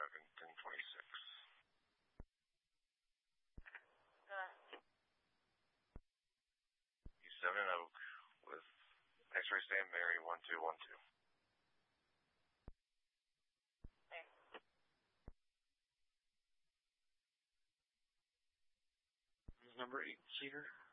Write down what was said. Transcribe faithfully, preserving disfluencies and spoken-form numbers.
Evanston twenty-six. Uh, E seven Oak with X-ray stand Mary one two one two. okay. Number eight, Cedar.